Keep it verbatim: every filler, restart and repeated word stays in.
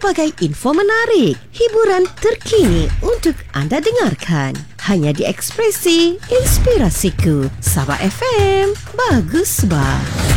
pelbagai info menarik, hiburan terkini untuk anda dengarkan. Hanya di Ekspresi Inspirasiku. Sabah F M. Bagus bah.